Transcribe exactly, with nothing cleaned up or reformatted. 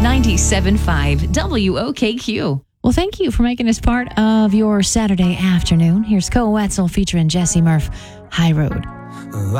ninety-seven point five W O K Q. Well, thank you for making us part of your Saturday afternoon. Here's Koa Wetzel featuring Jesse Murph, High Road.